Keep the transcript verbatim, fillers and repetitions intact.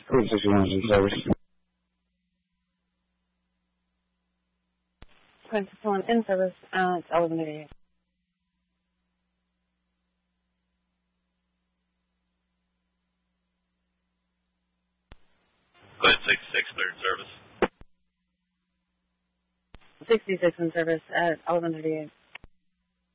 Code sixty-one is in service. Code sixty-one in service. Uh, it's eleven eighty-eight. Code sixty-six, cleared service. sixty-six in service at eleven eighty-eight.